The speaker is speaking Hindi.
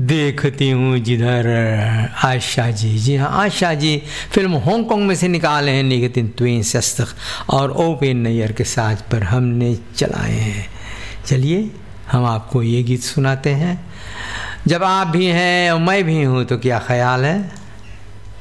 देखती हूँ जिधर आशा जी। जी हाँ, आशा जी फिल्म हांगकांग में से निकाले हैं निगेटिन ट्वेन शस्त्र और ओपेन नैयर के साज पर हमने चलाए हैं। चलिए हम आपको ये गीत सुनाते हैं। जब आप भी हैं और मैं भी हूँ तो क्या ख्याल है।